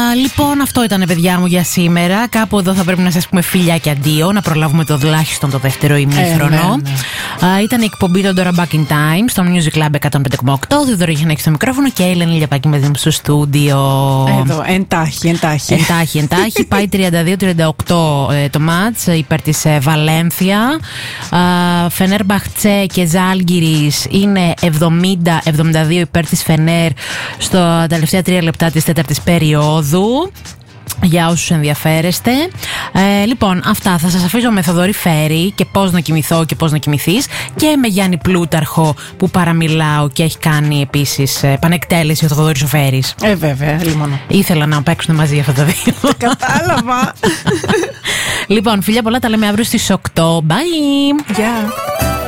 Λοιπόν, αυτό ήταν, παιδιά μου, για σήμερα. Κάπου εδώ θα πρέπει να σας πούμε φιλιά και αντίο, να προλάβουμε το τουλάχιστον το δεύτερο ημίχρονο. Ήταν η εκπομπή των Dora Back in Time στο Music Club 105,8. Δίδωρο είχε να έχει στο μικρόφωνο και η Ελένη Λιαπάκη μαζί μου στο στούντιο. Εδώ, εντάχει. Πάει 32-38 το μάτς υπέρ της Βαλένθια. Φενέρμπαχτσε και Ζάλγκιρις είναι 70-72 υπέρ της Φενέρ στα τελευταία 3 λεπτά της τέταρτης περίοδου. Για όσους ενδιαφέρεστε. Λοιπόν, αυτά θα σας αφήσω με Θοδωρή Φέρη και πώς να κοιμηθώ και πώς να κοιμηθείς, και με Γιάννη Πλούταρχο που παραμιλάω και έχει κάνει επίσης πανεκτέλεση ο Θοδωρής ο Φέρης. Βέβαια, λίμωνο. Ήθελα να παίξουν μαζί αυτά τα δύο. Κατάλαβα. Λοιπόν, φιλιά πολλά, τα λέμε αύριο στις 8. Bye! Γεια.